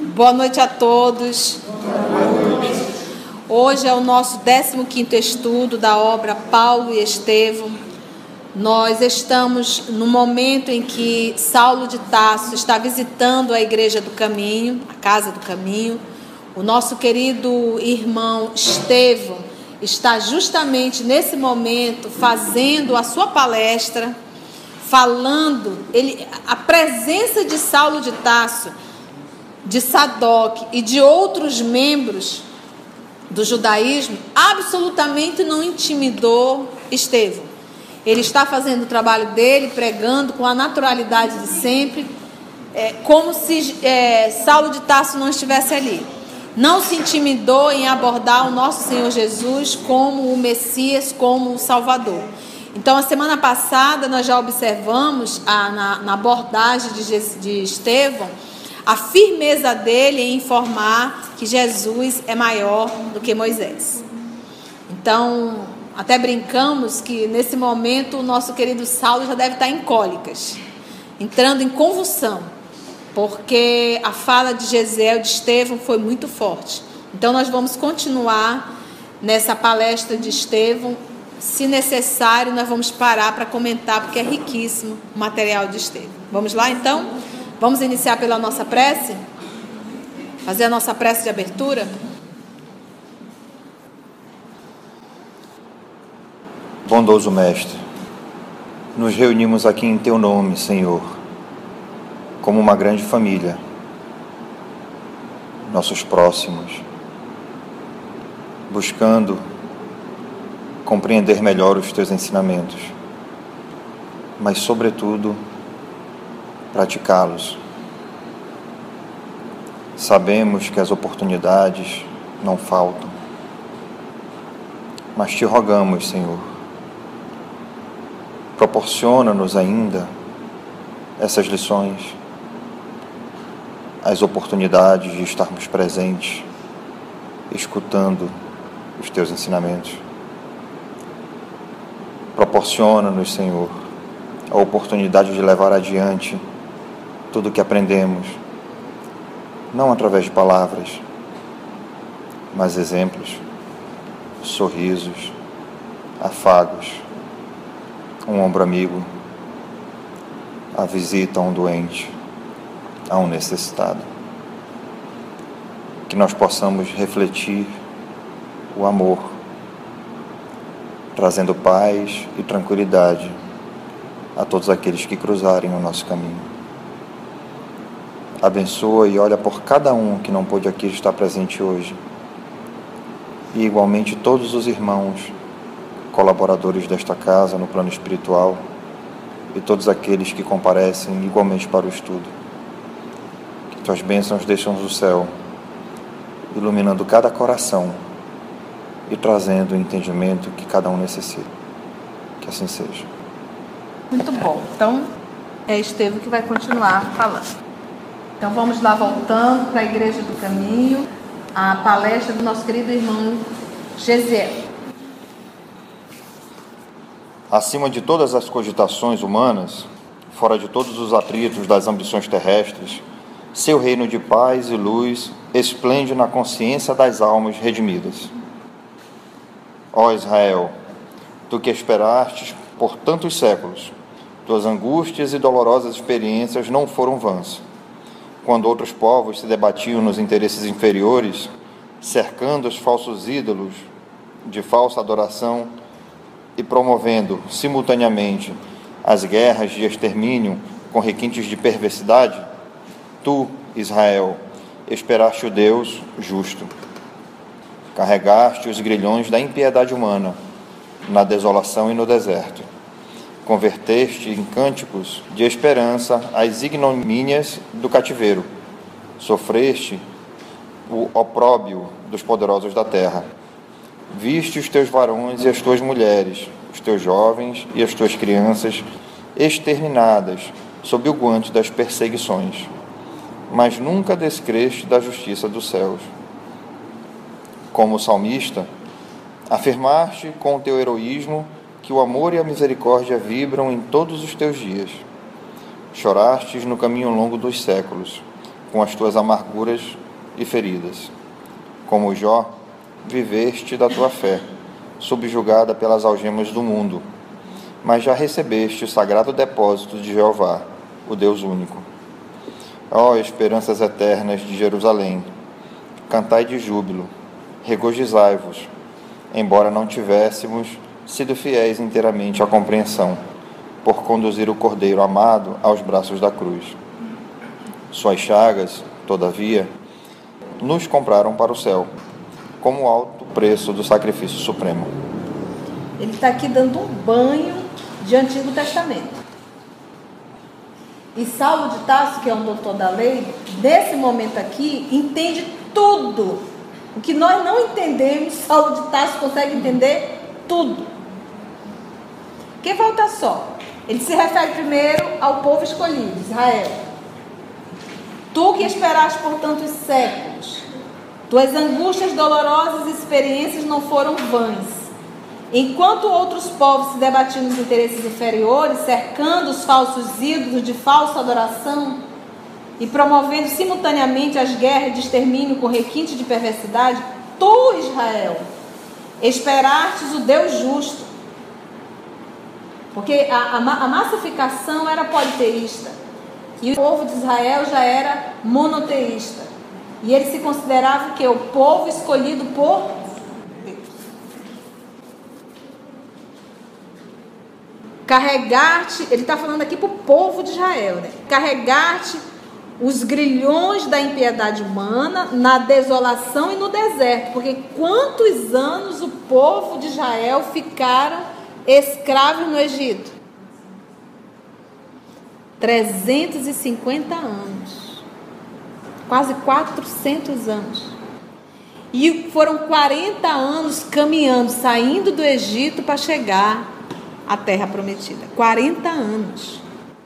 Boa noite a todos. Hoje é o nosso 15º estudo da obra Paulo e Estevão. Nós estamos no momento em que Saulo de Tarso está visitando a Igreja do Caminho, a Casa do Caminho. O nosso querido irmão Estevão está justamente nesse momento fazendo a sua palestra, falando, a presença de Saulo de Tarso, de Sadoc e de outros membros do judaísmo absolutamente não intimidou Estevão. Ele está fazendo o trabalho dele, pregando com a naturalidade de sempre, como se Saulo de Tarso não estivesse ali. Não se intimidou em abordar o nosso Senhor Jesus como o Messias, como o Salvador. Então, a semana passada, nós já observamos na abordagem de Estevão, a firmeza dele em informar que Jesus é maior do que Moisés. Então, até brincamos que nesse momento o nosso querido Saulo já deve estar em cólicas, entrando em convulsão, porque a fala de Gesiel, de Estevão, foi muito forte. Então, nós vamos continuar nessa palestra de Estevão. Se necessário, nós vamos parar para comentar, porque é riquíssimo o material de Estevão. Vamos lá, então? Vamos iniciar pela nossa prece? Fazer a nossa prece de abertura? Bondoso Mestre, nos reunimos aqui em Teu nome, Senhor, como uma grande família, nossos próximos, buscando compreender melhor os Teus ensinamentos, mas, sobretudo, praticá-los. Sabemos que as oportunidades não faltam, mas Te rogamos, Senhor, proporciona-nos ainda essas lições, as oportunidades de estarmos presentes, escutando os Teus ensinamentos. Proporciona-nos, Senhor, a oportunidade de levar adiante tudo o que aprendemos, não através de palavras, mas exemplos, sorrisos, afagos, um ombro amigo, a visita a um doente, a um necessitado. Que nós possamos refletir o amor, trazendo paz e tranquilidade a todos aqueles que cruzarem o nosso caminho. Abençoa e olha por cada um que não pôde aqui estar presente hoje. E igualmente todos os irmãos, colaboradores desta casa no plano espiritual, e todos aqueles que comparecem igualmente para o estudo. Que Tuas bênçãos deixam do céu, iluminando cada coração e trazendo o entendimento que cada um necessita. Que assim seja. Muito bom. Então, é Estevão que vai continuar falando. Então, vamos lá, voltando para a Igreja do Caminho, a palestra do nosso querido irmão Gesiel. Acima de todas as cogitações humanas, fora de todos os atritos das ambições terrestres, seu reino de paz e luz esplende na consciência das almas redimidas. Ó Israel, tu que esperastes por tantos séculos, tuas angústias e dolorosas experiências não foram vãs. Quando outros povos se debatiam nos interesses inferiores, cercando os falsos ídolos de falsa adoração e promovendo, simultaneamente, as guerras de extermínio com requintes de perversidade, tu, Israel, esperaste o Deus justo. Carregaste os grilhões da impiedade humana na desolação e no deserto. Converteste em cânticos de esperança as ignomínias do cativeiro. Sofreste o opróbio dos poderosos da terra. Viste os teus varões e as tuas mulheres, os teus jovens e as tuas crianças exterminadas sob o guante das perseguições, mas nunca descreste da justiça dos céus. Como salmista, afirmaste com o teu heroísmo que o amor e a misericórdia vibram em todos os teus dias. Chorastes no caminho longo dos séculos, com as tuas amarguras e feridas. Como Jó, viveste da tua fé, subjugada pelas algemas do mundo, mas já recebeste o sagrado depósito de Jeová, o Deus único. Ó esperanças eternas de Jerusalém, cantai de júbilo, regozijai-vos, embora não tivéssemos sido fiéis inteiramente à compreensão, por conduzir o Cordeiro amado aos braços da cruz. Suas chagas, todavia, nos compraram para o céu, como alto preço do sacrifício supremo. Ele está aqui dando um banho de Antigo Testamento. E Saulo de Tarso, que é um doutor da lei, nesse momento aqui, entende tudo. O que nós não entendemos, Saulo de Tarso consegue entender tudo. Que volta só. Ele se refere primeiro ao povo escolhido, Israel. Tu que esperaste por tantos séculos, tuas angústias dolorosas e experiências não foram vãs. Enquanto outros povos se debatiam nos interesses inferiores, cercando os falsos ídolos de falsa adoração e promovendo simultaneamente as guerras de extermínio com requinte de perversidade, tu, Israel, esperastes o Deus justo. Porque a massificação era politeísta e o povo de Israel já era monoteísta. E ele se considerava que o povo escolhido por Deus. Carregar-te, ele está falando aqui para o povo de Israel, né? Carregar-te os grilhões da impiedade humana na desolação e no deserto. Porque quantos anos o povo de Israel ficaram escravos no Egito? 350 anos. Quase 400 anos. E foram 40 anos caminhando, saindo do Egito para chegar à terra prometida. 40 anos.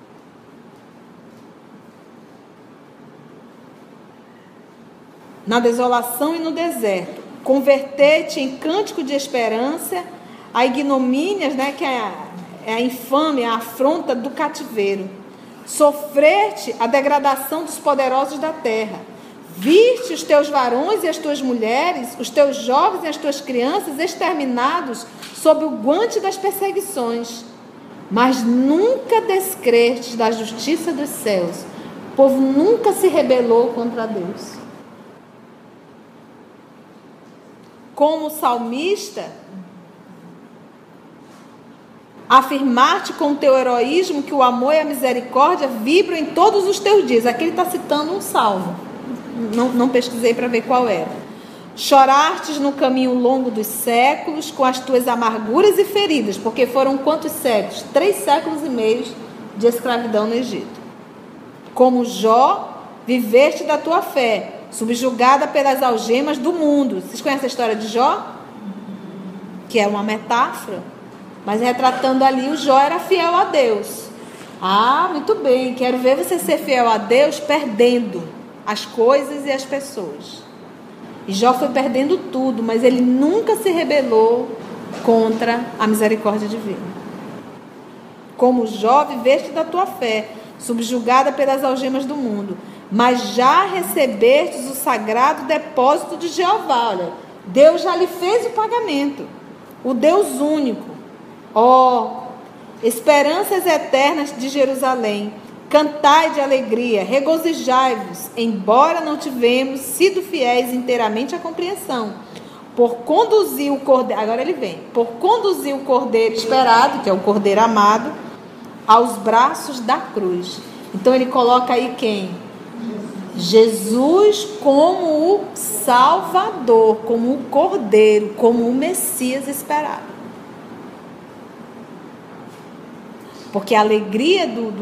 Na desolação e no deserto. Converter-te em cântico de esperança a ignomínias, né, que é a infâmia, a afronta do cativeiro. Sofrer-te a degradação dos poderosos da terra. Viste os teus varões e as tuas mulheres, os teus jovens e as tuas crianças exterminados sob o guante das perseguições. Mas nunca descrestes da justiça dos céus. O povo nunca se rebelou contra Deus. Como o salmista, afirmar-te com o teu heroísmo que o amor e a misericórdia vibram em todos os teus dias. Aqui ele está citando um salmo. Não pesquisei para ver qual era. Chorar-te no caminho longo dos séculos com as tuas amarguras e feridas. Porque foram quantos séculos? 3 séculos e meio de escravidão no Egito. Como Jó, viveste da tua fé, subjugada pelas algemas do mundo. Vocês conhecem a história de Jó? Que é uma metáfora. Mas retratando ali, o Jó era fiel a Deus. Ah, muito bem, quero ver você ser fiel a Deus perdendo as coisas e as pessoas. E Jó foi perdendo tudo, mas ele nunca se rebelou contra a misericórdia divina. Como Jó, viveste da tua fé, subjugada pelas algemas do mundo, mas já recebestes o sagrado depósito de Jeová. Olha, Deus já lhe fez o pagamento. O Deus único. Ó, esperanças eternas de Jerusalém, cantai de alegria, regozijai-vos, embora não tivemos sido fiéis inteiramente à compreensão, por conduzir o cordeiro, agora ele vem, por conduzir o cordeiro esperado, que é o cordeiro amado, aos braços da cruz. Então ele coloca aí quem? Jesus como o Salvador, como o cordeiro, como o Messias esperado. Porque a alegria do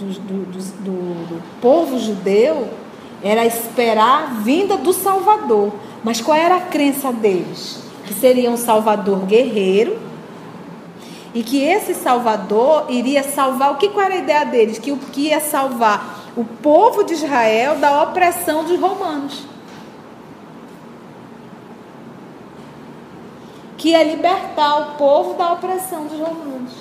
povo judeu era esperar a vinda do Salvador. Mas qual era a crença deles? Que seria um Salvador guerreiro e que esse Salvador iria salvar... Qual era a ideia deles? Que ia salvar o povo de Israel da opressão dos romanos. Que ia libertar o povo da opressão dos romanos.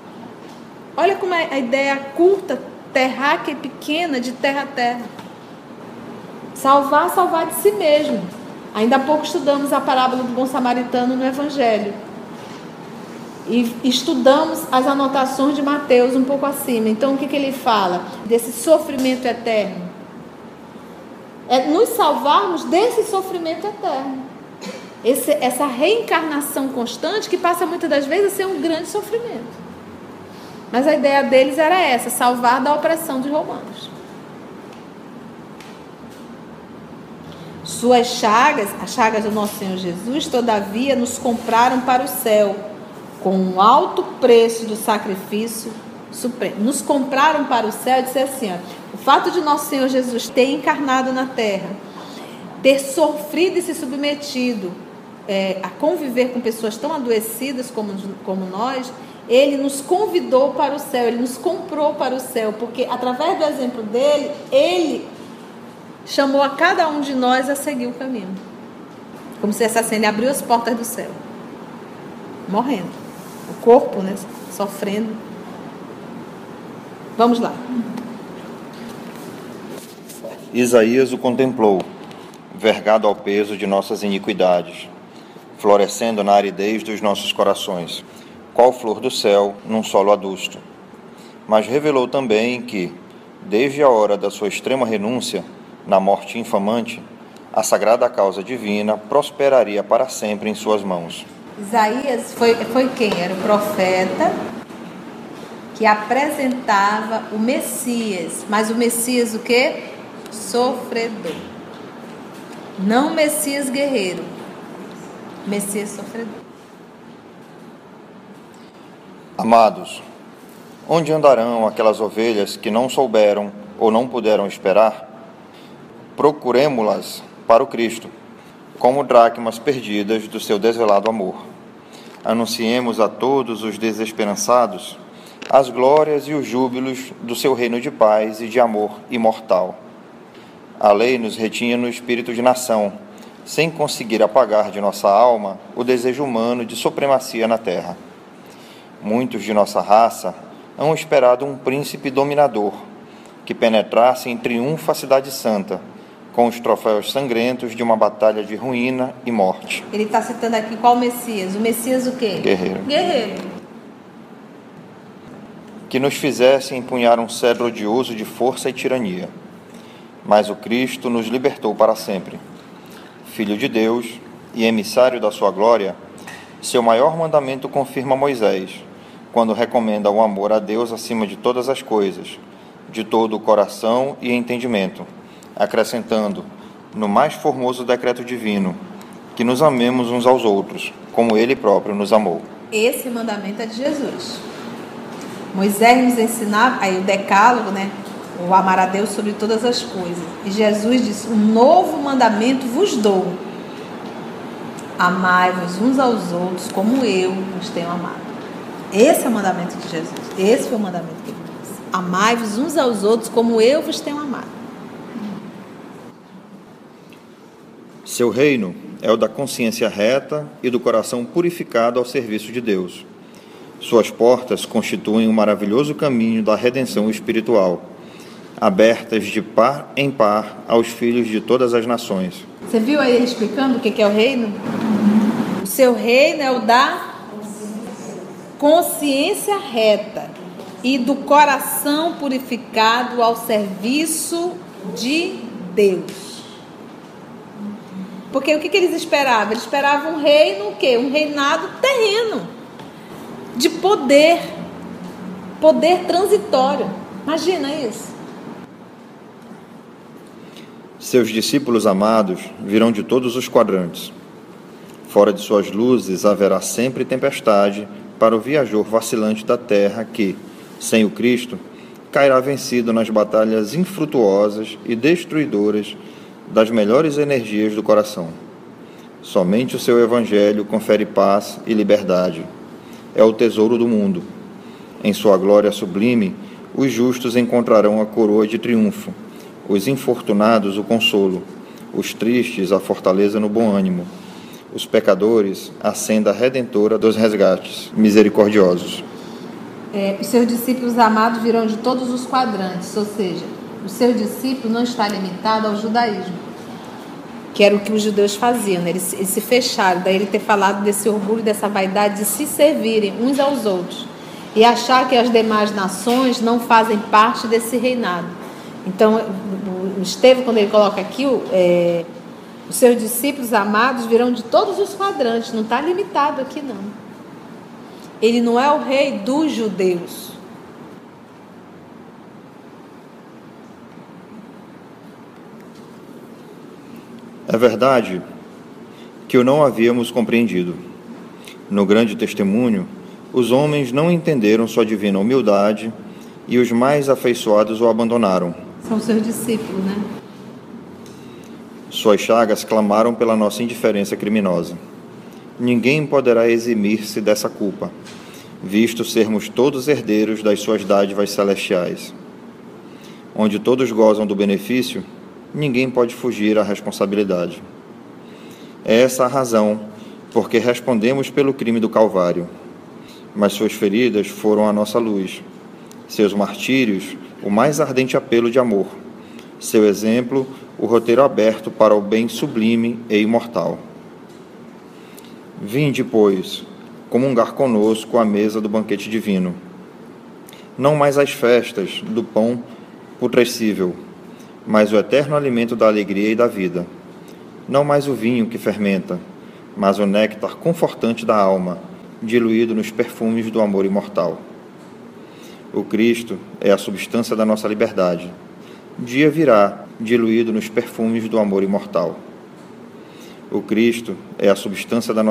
Olha como é a ideia curta, terráquea e pequena de terra a terra. Salvar de si mesmo. Ainda há pouco estudamos a parábola do bom samaritano no Evangelho. E estudamos as anotações de Mateus um pouco acima. Então, o que ele fala? Desse sofrimento eterno. É nos salvarmos desse sofrimento eterno. Essa reencarnação constante que passa muitas das vezes a ser um grande sofrimento. Mas a ideia deles era essa, salvar da opressão dos romanos. Suas chagas, as chagas do nosso Senhor Jesus, todavia, nos compraram para o céu, com um alto preço do sacrifício supremo. Nos compraram para o céu e disse assim, o fato de nosso Senhor Jesus ter encarnado na terra, ter sofrido e se submetido a conviver com pessoas tão adoecidas como nós, ele nos convidou para o céu, ele nos comprou para o céu, porque através do exemplo dele, ele chamou a cada um de nós a seguir o caminho. Como se assim, ele abriu as portas do céu, morrendo, o corpo, né, sofrendo. Vamos lá. Isaías o contemplou, vergado ao peso de nossas iniquidades, florescendo na aridez dos nossos corações, qual flor do céu num solo adusto. Mas revelou também que, desde a hora da sua extrema renúncia, na morte infamante, a sagrada causa divina prosperaria para sempre em suas mãos. Isaías foi quem? Era o profeta que apresentava o Messias. Mas o Messias o quê? Sofredor. Não Messias guerreiro. Messias sofredor. Amados, onde andarão aquelas ovelhas que não souberam ou não puderam esperar? Procuremo-las para o Cristo, como dracmas perdidas do seu desvelado amor. Anunciemos a todos os desesperançados as glórias e os júbilos do seu reino de paz e de amor imortal. A lei nos retinha no espírito de nação, sem conseguir apagar de nossa alma o desejo humano de supremacia na terra. Muitos de nossa raça hão esperado um príncipe dominador, que penetrasse em triunfo a cidade santa, com os troféus sangrentos de uma batalha de ruína e morte. Ele está citando aqui qual Messias? O Messias o quê? Guerreiro. Guerreiro. Que nos fizesse empunhar um cetro odioso de força e tirania. Mas o Cristo nos libertou para sempre. Filho de Deus e emissário da sua glória, seu maior mandamento confirma Moisés, quando recomenda o amor a Deus acima de todas as coisas, de todo o coração e entendimento, acrescentando, no mais formoso decreto divino, que nos amemos uns aos outros, como Ele próprio nos amou. Esse mandamento é de Jesus. Moisés nos ensinava, aí o decálogo, né? O amar a Deus sobre todas as coisas. E Jesus disse, um novo mandamento vos dou. Amai-vos uns aos outros como eu vos tenho amado. Esse é o mandamento de Jesus. Esse foi o mandamento que ele disse. Amai-vos uns aos outros como eu vos tenho amado. Seu reino é o da consciência reta e do coração purificado ao serviço de Deus. Suas portas constituem um maravilhoso caminho da redenção espiritual, abertas de par em par aos filhos de todas as nações. Você viu aí ele explicando o que é o reino? O seu reino é o da consciência reta e do coração purificado ao serviço de Deus. Porque o que eles esperavam? Eles esperavam um reino, o quê? Um reinado terreno, de poder transitório. Imagina isso. Seus discípulos amados virão de todos os quadrantes. Fora de suas luzes haverá sempre tempestade para o viajor vacilante da terra que, sem o Cristo, cairá vencido nas batalhas infrutuosas e destruidoras das melhores energias do coração. Somente o seu Evangelho confere paz e liberdade. É o tesouro do mundo. Em sua glória sublime, os justos encontrarão a coroa de triunfo, os infortunados o consolo, os tristes a fortaleza no bom ânimo, os pecadores a senda redentora dos resgates misericordiosos. Os seus discípulos amados virão de todos os quadrantes, ou seja, os seus discípulos não está limitado ao judaísmo, que era o que os judeus faziam, né? Eles se fecharam, daí ele ter falado desse orgulho, dessa vaidade de se servirem uns aos outros e achar que as demais nações não fazem parte desse reinado. Então, o Estevão, quando ele coloca aqui, os seus discípulos amados virão de todos os quadrantes, não está limitado aqui não. Ele não é o rei dos judeus. É verdade que o não havíamos compreendido. No grande testemunho, os homens não entenderam sua divina humildade e os mais afeiçoados o abandonaram. São seus discípulos, né? Suas chagas clamaram pela nossa indiferença criminosa. Ninguém poderá eximir-se dessa culpa, visto sermos todos herdeiros das suas dádivas celestiais. Onde todos gozam do benefício, ninguém pode fugir à responsabilidade. É essa a razão porque respondemos pelo crime do Calvário. Mas suas feridas foram a nossa luz, seus martírios, o mais ardente apelo de amor, seu exemplo, o roteiro aberto para o bem sublime e imortal. Vinde, pois, comungar conosco à mesa do banquete divino. Não mais as festas do pão putrescível, mas o eterno alimento da alegria e da vida. Não mais o vinho que fermenta, mas o néctar confortante da alma, diluído nos perfumes do amor imortal. O Cristo é a substância da nossa liberdade. Dia virá, diluído nos perfumes do amor imortal. O Cristo é a substância da nossa